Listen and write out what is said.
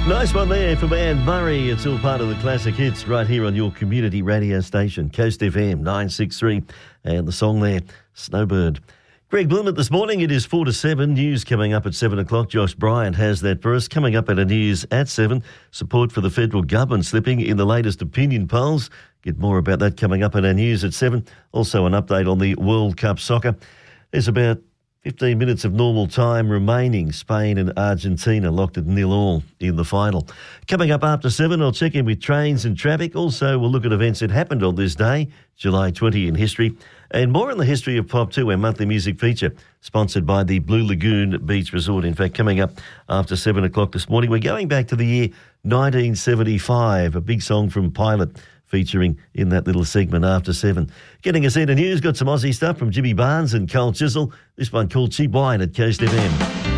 Nice one there from Anne Murray. It's all part of the classic hits right here on your community radio station, Coast FM 963. And the song there, Snowbird. Greg Blumett this morning. It is 4 to 7. News coming up at 7 o'clock. Josh Bryant has that for us. Coming up at the news at 7. Support for the federal government slipping in the latest opinion polls. Get more about that coming up at our news at 7. Also an update on the World Cup soccer. There's about 15 minutes of normal time remaining. Spain and Argentina locked at 0-0 in the final. Coming up after 7, I'll check in with trains and traffic. Also, we'll look at events that happened on this day, July 20 in history. And more on the history of pop too, our monthly music feature, sponsored by the Blue Lagoon Beach Resort. In fact, coming up after 7 o'clock this morning, we're going back to the year 1975, a big song from Pilot, featuring in that little segment after 7. Getting us into news, got some Aussie stuff from Jimmy Barnes and Cole Chisel. This one called Cheap Wine at Coast FM.